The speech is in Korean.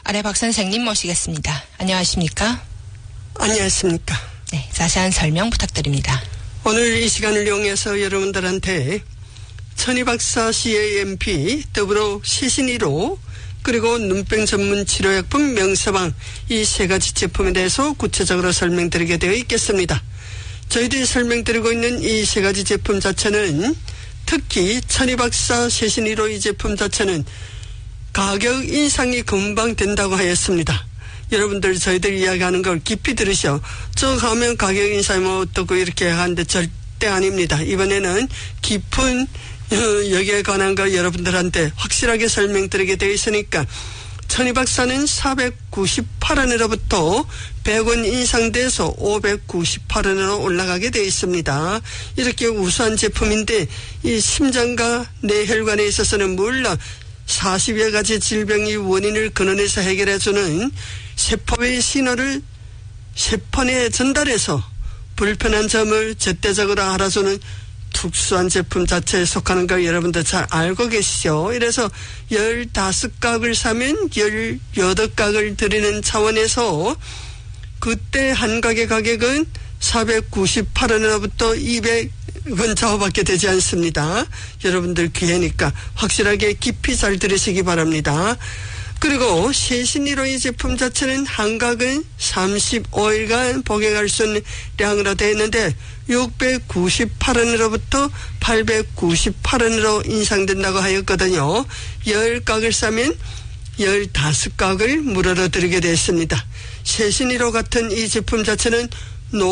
아래 박 선생님 모시겠습니다. 안녕하십니까? 안녕하십니까? 네, 자세한 설명 부탁드립니다. 오늘 이 시간을 이용해서 여러분들한테 천희박사 CAMP 더불어 시신이로 그리고 눈병 전문 치료약품 명서방 이 세 가지 제품에 대해서 구체적으로 설명드리게 되어 있겠습니다. 저희들이 설명드리고 있는 이 세 가지 제품 자체는 특히 천희박사 시신이로 이 제품 자체는 가격 인상이 금방 된다고 하였습니다. 여러분들 저희들 이야기하는 걸 깊이 들으셔. 저 가면 가격 인상이 뭐 어떻고 이렇게 하는데 절대 아닙니다. 이번에는 깊은 여기에 관한 거 여러분들한테 확실하게 설명드리게 되어 있으니까 천희박사는 498원으로부터 100원 인상돼서 598원으로 올라가게 되어 있습니다. 이렇게 우수한 제품인데 이 심장과 뇌혈관에 있어서는 물론 40여 가지 질병의 원인을 근원에서 해결해주는 세포의 신호를 세포내에 전달해서 불편한 점을 제때적으로 알아주는 특수한 제품 자체에 속하는 걸 여러분들 잘 알고 계시죠. 이래서 15각을 사면 18각을 드리는 차원에서 그때 한 각의 가격은 498원으로부터 200원 좌우밖에 되지 않습니다. 여러분들 기회니까 확실하게 깊이 잘 들으시기 바랍니다. 그리고 시신이로 이 제품 자체는 한 각은 35일간 복용할 수 있는 량으로 되어 있는데 698원으로부터 898원으로 인상된다고 하였거든요. 10각을 사면 15각을 무료로 드리게 됐습니다. 시신이로 같은 이 제품 자체는